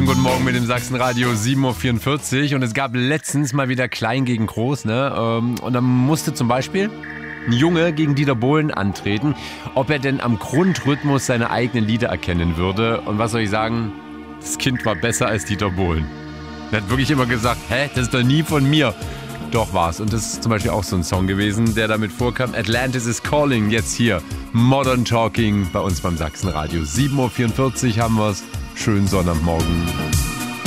Schönen guten Morgen mit dem Sachsenradio 7.44 Uhr. Und es gab letztens mal wieder Klein gegen Groß, ne? Und dann musste zum Beispiel ein Junge gegen Dieter Bohlen antreten, ob er denn am Grundrhythmus seine eigenen Lieder erkennen würde. Und was soll ich sagen? Das Kind war besser als Dieter Bohlen. Er hat wirklich immer gesagt, das ist doch nie von mir. Doch war's. Und das ist zum Beispiel auch so ein Song gewesen, der damit vorkam. Atlantis is Calling, jetzt hier. Modern Talking bei uns beim Sachsenradio. 7.44 Uhr haben wir's. Schönen Sonntagmorgen.